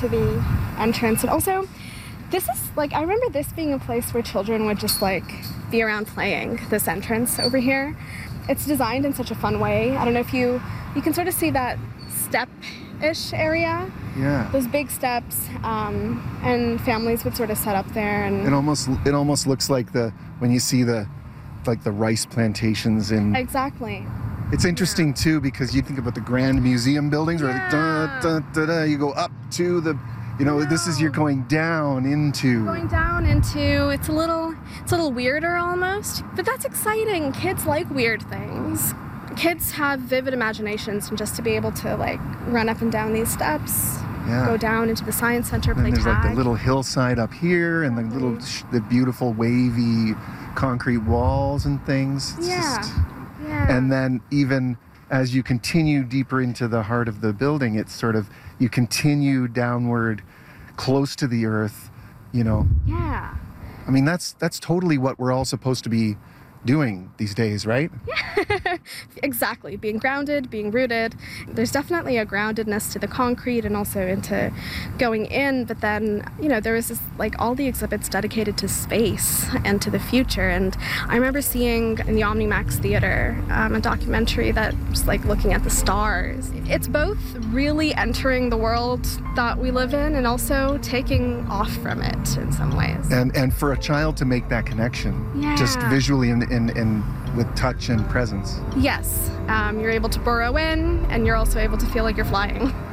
into the entrance. And also, this is, like, I remember this being a place where children would just, like, be around playing, this entrance over here. It's designed in such a fun way. I don't know if you can sort of see that step-ish area. Yeah. Those big steps, and families would sort of set up there. And it almost looks like when you see the rice plantations in. Exactly. It's interesting too, because you think about the Grand Museum buildings, where you go up to the, this is, you're going down into. It's a little weirder almost, but that's exciting. Kids like weird things. Kids have vivid imaginations, and just to be able to, like, run up and down these steps, go down into the Science Center, play there's tag. like the little hillside up here, and the beautiful wavy concrete walls and things. And then even as you continue deeper into the heart of the building, it's sort of, you continue downward close to the earth, Yeah. I mean, that's totally what we're all supposed to be doing these days, right? Exactly. Being grounded, being rooted. There's definitely a groundedness to the concrete and also into going in. But then, there was this, like, all the exhibits dedicated to space and to the future. And I remember seeing in the Omnimax Theater a documentary that was, like, looking at the stars. It's both really entering the world that we live in and also taking off from it in some ways. And for a child to make that connection, just visually and with touch and presence. Yes, you're able to burrow in, and you're also able to feel like you're flying.